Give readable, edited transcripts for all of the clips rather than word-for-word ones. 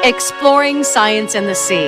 Exploring science in the sea.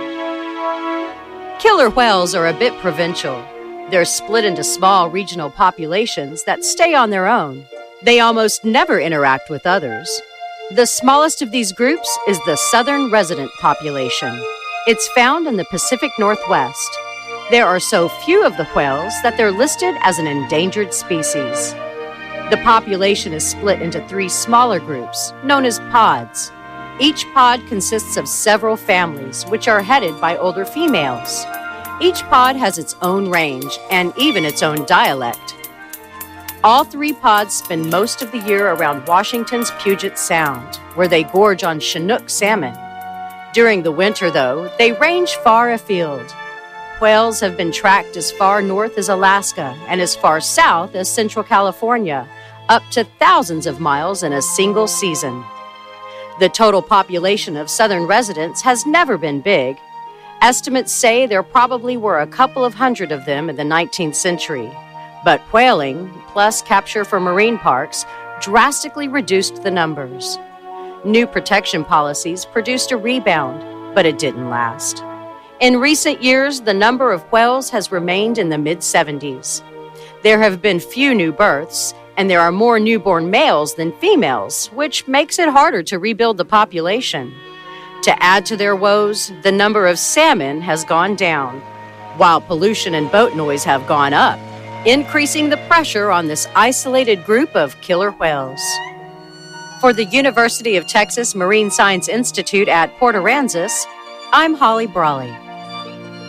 Killer whales are a bit provincial. They're split into small regional populations that stay on their own. They almost never interact with others. The smallest of these groups is the southern resident population. It's found in the Pacific Northwest. There are so few of the whales that they're listed as an endangered species. The population is split into 3 smaller groups, known as pods. Each pod consists of several families, which are headed by older females. Each pod has its own range and even its own dialect. All 3 pods spend most of the year around Washington's Puget Sound, where they gorge on Chinook salmon. During the winter, though, they range far afield. Whales have been tracked as far north as Alaska and as far south as Central California, up to thousands of miles in a single season. The total population of southern residents has never been big. Estimates say there probably were a couple of hundred of them in the 19th century. But whaling, plus capture for marine parks, drastically reduced the numbers. New protection policies produced a rebound, but it didn't last. In recent years, the number of whales has remained in the mid-70s. There have been few new births, and there are more newborn males than females, which makes it harder to rebuild the population. To add to their woes, the number of salmon has gone down, while pollution and boat noise have gone up, increasing the pressure on this isolated group of killer whales. For the University of Texas Marine Science Institute at Port Aransas, I'm Holly Brawley.